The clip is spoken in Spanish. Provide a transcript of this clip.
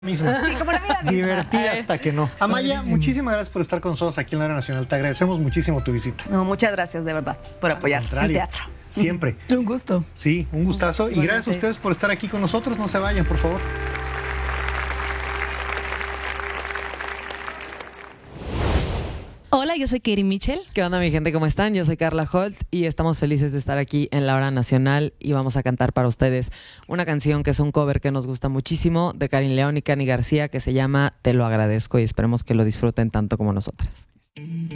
Mismo. Sí, como la vida misma. Divertida hasta que no. Amaya, muchísimas gracias por estar con nosotros aquí en la Hora Nacional. Te agradecemos muchísimo tu visita. No, muchas gracias de verdad por apoyar el teatro. Siempre. Un gusto. Sí, un gustazo. Y gracias a ustedes por estar aquí con nosotros. No se vayan, por favor. Hola, yo soy Katie Mitchell. ¿Qué onda, mi gente? ¿Cómo están? Yo soy Carla Holt y estamos felices de estar aquí en la Hora Nacional y vamos a cantar para ustedes una canción que es un cover que nos gusta muchísimo de Karin León y Cani García que se llama Te lo agradezco y esperemos que lo disfruten tanto como nosotras.